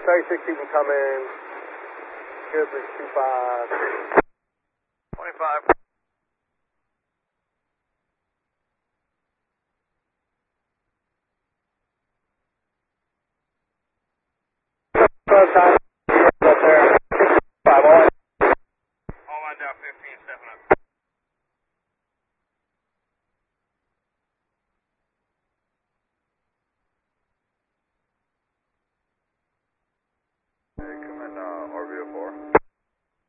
36, keep them coming. Good, 325. 25. Time up there. 5 all. All line down 15, stepping up. Hey, come in, RVO4.